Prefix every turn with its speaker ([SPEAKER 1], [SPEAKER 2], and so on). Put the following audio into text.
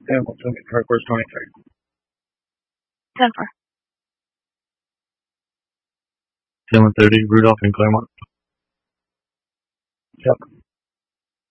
[SPEAKER 1] Hamilton, Parkhurst 23.
[SPEAKER 2] Denver.
[SPEAKER 3] 7:30, Rudolph and Claremont.
[SPEAKER 1] Yep.